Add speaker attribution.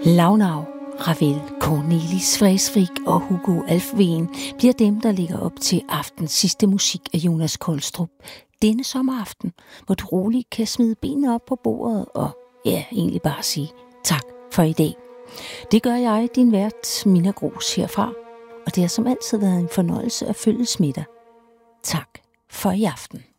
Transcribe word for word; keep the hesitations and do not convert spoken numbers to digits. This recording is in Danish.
Speaker 1: Launau, Ravel, Cornelis Vreeswijk og Hugo Alfvén bliver dem, der ligger op til aftens sidste musik af Jonas Kolstrup denne sommeraften, hvor du roligt kan smide benene op på bordet og ja, egentlig bare sige tak for i dag. Det gør jeg, din vært, Mina Gros herfra, og det har som altid været en fornøjelse at følges med dig. Tak for i aften.